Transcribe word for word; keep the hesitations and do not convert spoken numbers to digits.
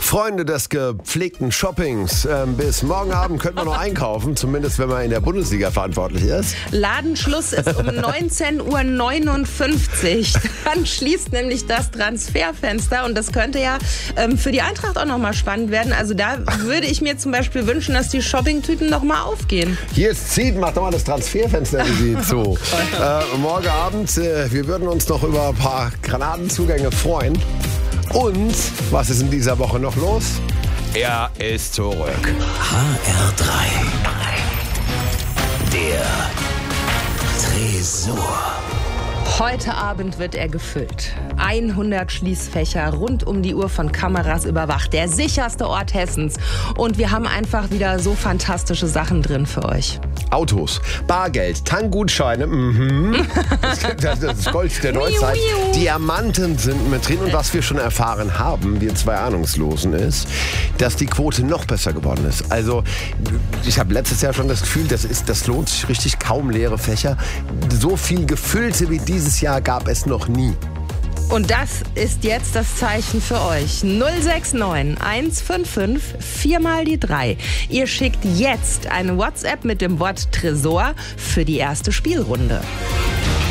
Freunde des gepflegten Shoppings, ähm, bis morgen Abend könnte man noch einkaufen, zumindest wenn man in der Bundesliga verantwortlich ist. Ladenschluss ist um neunzehn Uhr neunundfünfzig. Dann schließt nämlich das Transferfenster und das könnte ja ähm, für die Eintracht auch nochmal spannend werden. Also da würde ich mir zum Beispiel wünschen, dass die Shoppingtüten nochmal aufgehen. Hier ist Zied, macht doch mal das Transferfenster zu. äh, morgen Abend, äh, wir würden uns noch über ein paar Granatenzugänge freuen. Und was ist in dieser Woche noch los? Er ist zurück. H R drei. Der Tresor. Heute Abend wird er gefüllt. hundert Schließfächer rund um die Uhr von Kameras überwacht. Der sicherste Ort Hessens. Und wir haben einfach wieder so fantastische Sachen drin für euch. Autos, Bargeld, Tankgutscheine, mhm. das, das ist Gold der Neuzeit. Diamanten sind mit drin. Und was wir schon erfahren haben, wir zwei Ahnungslosen, ist, dass die Quote noch besser geworden ist. Also ich habe letztes Jahr schon das Gefühl, das, ist, das lohnt sich richtig, kaum leere Fächer. So viel gefüllte wie dieses Jahr gab es noch nie. Und das ist jetzt das Zeichen für euch. null sechs neun eins fünf fünf vier mal die drei. Ihr schickt jetzt eine WhatsApp mit dem Wort Tresor für die erste Spielrunde.